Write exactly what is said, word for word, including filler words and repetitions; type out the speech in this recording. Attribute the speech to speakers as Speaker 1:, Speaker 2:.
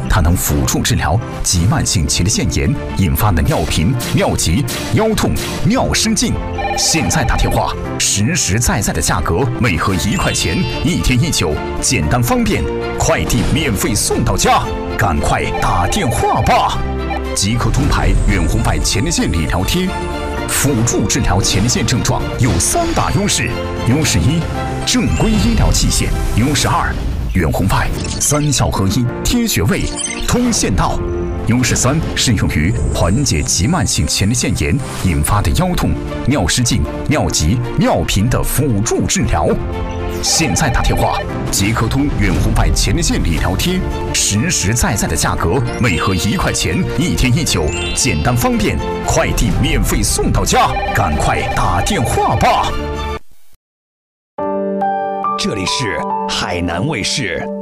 Speaker 1: 它能辅助治疗急慢性前列腺炎引发的尿频、尿急、腰痛、尿失禁。现在打电话，实实在在的价格，每盒一块钱，一天一九，简单方便，快递免费送到家，赶快打电话吧！即刻通牌远红外前列腺理疗贴，辅助治疗前列腺症状有三大优势：优势一，正规医疗器械；优势二，远红外三效合一，贴穴位，通腺道；优势三，适用于缓解急慢性前列腺炎引发的腰痛、尿失禁、尿急、尿频的辅助治疗。现在打电话，即刻通远红外前列腺理疗贴，实实在在的价格，每盒一块钱，一天一九，简单方便，快递免费送到家，赶快打电话吧！
Speaker 2: 这里是海南卫视。